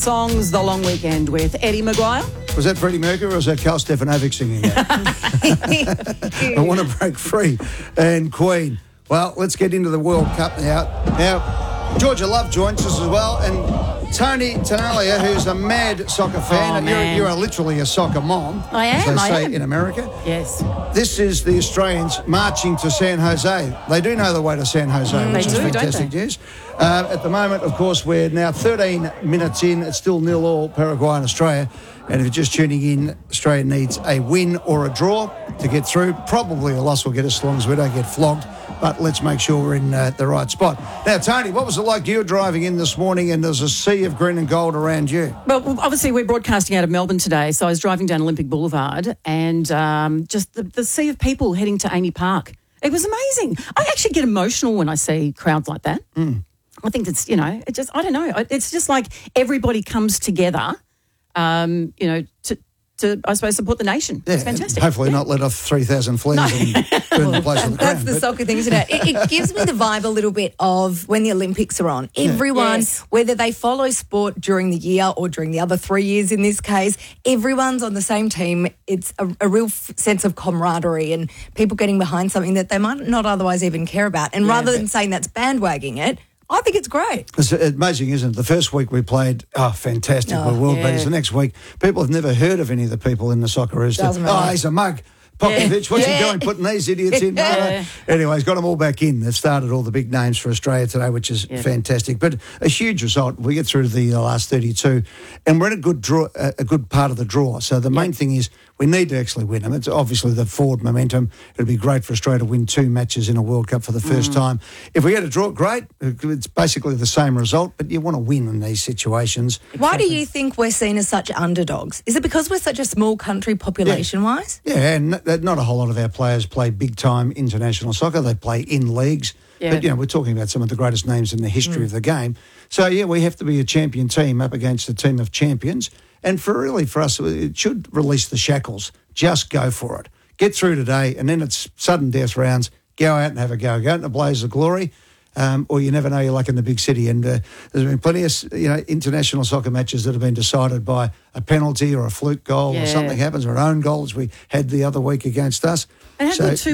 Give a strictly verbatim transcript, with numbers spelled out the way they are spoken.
Songs, The Long Weekend with Eddie Maguire. Was that Freddie Mercury or was that Carl Stefanovic singing it? I want to break free. And Queen. Well, let's get into the World Cup now. Now, Georgia Love joins us as well. And Tony Tanalia, who's a mad soccer fan. Oh, and you're, man. you're literally a soccer mom. I am, as they I say am. in America. Yes. This is the Australians marching to San Jose. They do know the way to San Jose, Mm, which they is do, don't fantastic they? news. Uh, at the moment, of course, we're now thirteen minutes in. It's still nil all Paraguay and Australia. And if you're just tuning in, Australia needs a win or a draw to get through. Probably a loss will get us as long as we don't get flogged. But let's make sure we're in uh, the right spot. Now, Tony, what was it like you were driving in this morning and there's a sea of green and gold around you? Well, obviously, we're broadcasting out of Melbourne today, so I was driving down Olympic Boulevard and um, just the, the sea of people heading to Amy Park. It was amazing. I actually get emotional when I see crowds like that. Mm. I think it's, you know, it just, I don't know. It's just like everybody comes together, um, you know, to, to, I suppose, support the nation. Yeah, It's fantastic. Hopefully Yeah. not let off three thousand flares and burn the place on the That's ground. the but- soccer thing, isn't it? it? It gives me the vibe a little bit of when the Olympics are on. Everyone, Yes. whether they follow sport during the year or during the other three years in this case, everyone's on the same team. It's a, a real f- sense of camaraderie and people getting behind something that they might not otherwise even care about. And Yeah. rather than saying that's bandwagging it, I think it's great. It's amazing, isn't it? The first week we played, oh, fantastic, Oh, we're world yeah. beaters. The next week, people have never heard of any of the people in the Socceroos. that, Doesn't Oh, matter. he's a mug. Popovich, what's Yeah. he doing putting these idiots in? No, no. Yeah. Anyway, he's got them all back in. They've started all the big names for Australia today, which is Yeah. fantastic. But a huge result. We get through to the uh, last thirty-two, and we're in a good draw, a a good part of the draw. So the main thing is we need to actually win them. It's obviously the forward momentum. It'd be great for Australia to win two matches in a World Cup for the first time. If we get a draw, great. It's basically the same result, but you want to win in these situations. Why do you think we're seen as such underdogs? Is it because we're such a small country population-wise? Yeah, and n- not a whole lot of our players play big-time international soccer. They play in leagues. Yeah. But, you know, we're talking about some of the greatest names in the history of the game. So, yeah, we have to be a champion team up against a team of champions. And for really, for us, it should release the shackles. Just go for it. Get through today, and then it's sudden death rounds. Go out and have a go. Go out in a blaze of glory. Um, or you never know your luck in the big city. And uh, there's been plenty of, you know, international soccer matches that have been decided by a penalty or a fluke goal Yeah. or something happens or an own goal, as we had the other week against us. And how So- good too